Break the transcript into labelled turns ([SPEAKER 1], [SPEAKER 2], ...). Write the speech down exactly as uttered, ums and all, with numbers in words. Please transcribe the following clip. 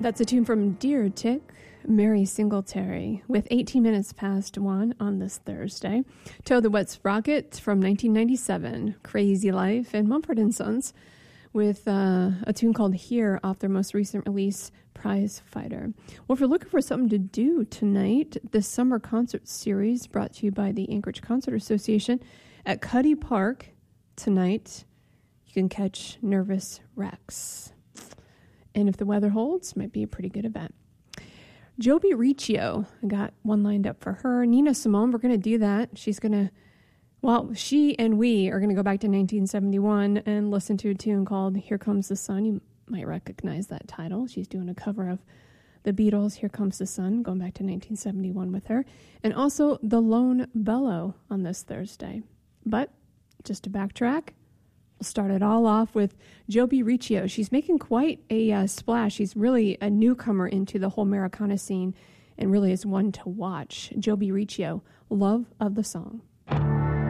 [SPEAKER 1] That's a tune from Dear Tick, Mary Singletary, with eighteen minutes past one on this Thursday. Toad the Wet Sprocket from nineteen ninety-seven, Crazy Life, and Mumford and Sons with uh, a tune called Here off their most recent release, Prize Fighter. Well, if you're looking for something to do tonight, the summer concert series brought to you by the Anchorage Concert Association at Cuddy Park tonight. You can catch Nervous Rex. And if the weather holds, might be a pretty good event. Joby Riccio, I got one lined up for her. Nina Simone, we're going to do that. She's going to, well, she and we are going to go back to nineteen seventy-one and listen to a tune called Here Comes the Sun. You might recognize that title. She's doing a cover of the Beatles' Here Comes the Sun, going back to nineteen seventy-one with her. And also The Lone Bellow on this Thursday. But just to backtrack, we'll start it all off with Joby Riccio. She's making quite a uh, splash. She's really a newcomer into the whole Americana scene and really is one to watch. Joby Riccio, Love of the Song.